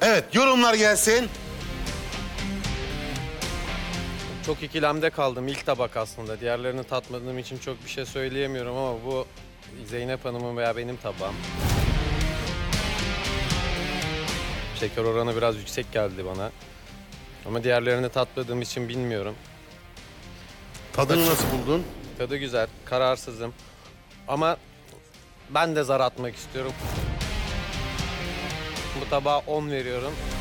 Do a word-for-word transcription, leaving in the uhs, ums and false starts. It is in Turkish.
Evet, yorumlar gelsin. Çok ikilemde kaldım. İlk tabak aslında. Diğerlerini tatmadığım için çok bir şey söyleyemiyorum ama bu Zeynep Hanım'ın veya benim tabağım. Şeker oranı biraz yüksek geldi bana. Ama diğerlerini tatmadığım için bilmiyorum. Tadını nasıl buldun? Tadı güzel, kararsızım. Ama ben de zar atmak istiyorum. Bu tabağa on veriyorum.